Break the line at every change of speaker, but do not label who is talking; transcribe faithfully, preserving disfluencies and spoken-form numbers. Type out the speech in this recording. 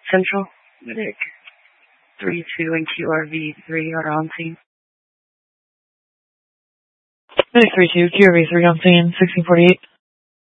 Central, medic three two and Q R V three are on scene.
Medic three two, Q R V three on scene, sixteen forty-eight.